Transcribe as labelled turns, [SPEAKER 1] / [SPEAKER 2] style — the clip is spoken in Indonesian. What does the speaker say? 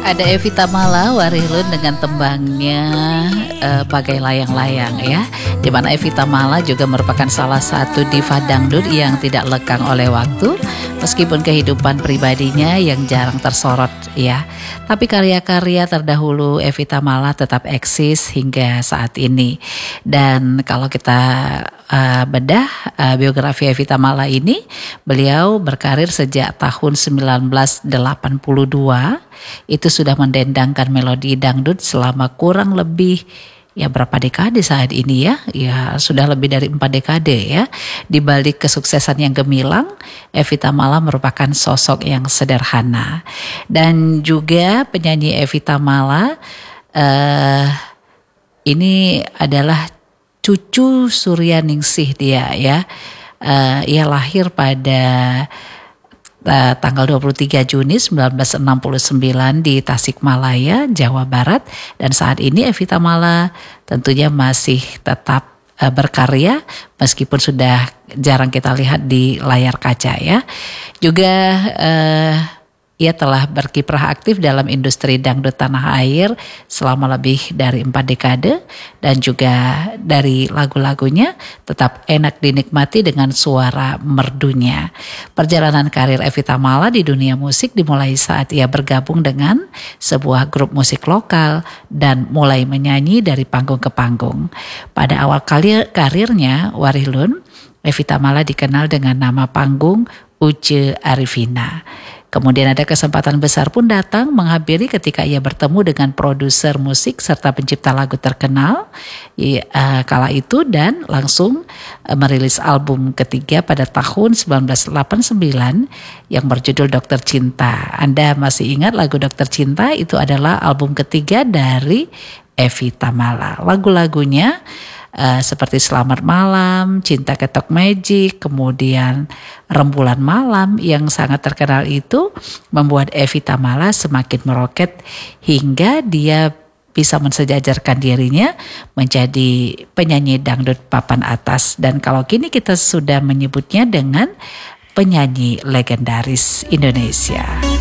[SPEAKER 1] Ada Evita Mala Warilun dengan tembangnya Bagai Layang-Layang ya. Di mana Evita Mala juga merupakan salah satu diva dangdut yang tidak lekang oleh waktu, meskipun kehidupan pribadinya yang jarang tersorot ya. Tapi karya-karya terdahulu Evita Mala tetap eksis hingga saat ini. Dan kalau kita bedah biografi Evita Mala ini, beliau berkarir sejak tahun 1982. Itu sudah mendendangkan melodi dangdut selama kurang lebih berapa dekade saat ini ya sudah lebih dari 4 dekade ya. Di balik kesuksesan yang gemilang, Evita Mala merupakan sosok yang sederhana. Dan juga penyanyi Evita Mala ini adalah cucu Suryaningsih dia ya. Ia lahir pada tanggal 23 Juni 1969 di Tasikmalaya, Jawa Barat. Dan saat ini Evita Mala tentunya masih tetap berkarya meskipun sudah jarang kita lihat di layar kaca ya. Juga ia telah berkiprah aktif dalam industri dangdut tanah air selama lebih dari 4 dekade. Dan juga dari lagu-lagunya tetap enak dinikmati dengan suara merdunya. Perjalanan karir Evita Mala di dunia musik dimulai saat ia bergabung dengan sebuah grup musik lokal dan mulai menyanyi dari panggung ke panggung. Pada awal karirnya Warilun, Evita Mala dikenal dengan nama panggung Uce Arifina. Kemudian ada kesempatan besar pun datang menghampiri ketika ia bertemu dengan produser musik serta pencipta lagu terkenal kala itu, dan langsung merilis album ketiga pada tahun 1989 yang berjudul Dokter Cinta. Anda masih ingat lagu Dokter Cinta? Itu adalah album ketiga dari Evita Mala. Lagu-lagunya seperti Selamat Malam, Cinta Ketok Magic, kemudian Rembulan Malam yang sangat terkenal itu membuat Evita Mala semakin meroket hingga dia bisa mensejajarkan dirinya menjadi penyanyi dangdut papan atas. Dan kalau kini kita sudah menyebutnya dengan penyanyi legendaris Indonesia.